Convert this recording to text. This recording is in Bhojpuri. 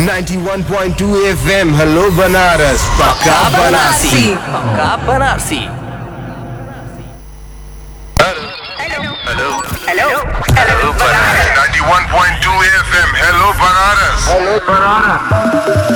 91.2 FM हेलो बनारस पक्का बनारसी पक्का Banarasi. Hello, Banaras. 91.2 FM. Hello, Banaras.